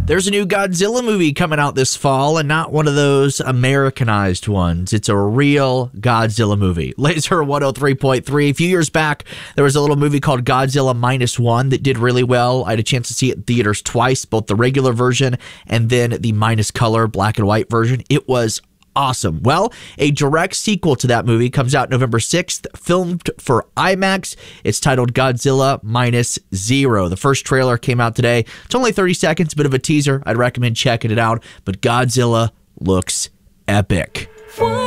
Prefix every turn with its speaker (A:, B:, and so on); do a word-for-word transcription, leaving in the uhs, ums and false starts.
A: There's a new Godzilla movie coming out this fall, and not one of those Americanized ones. It's a real Godzilla movie. Laser one oh three point three. A few years back, there was a little movie called Godzilla Minus One that did really well. I had a chance to see it in theaters twice, both the regular version and then the minus color black and white version. It was awesome. Well, a direct sequel to that movie comes out November sixth, filmed for IMAX. It's titled Godzilla Minus Zero. The first trailer came out today. It's only thirty seconds, a bit of a teaser. I'd recommend checking it out, but Godzilla looks epic.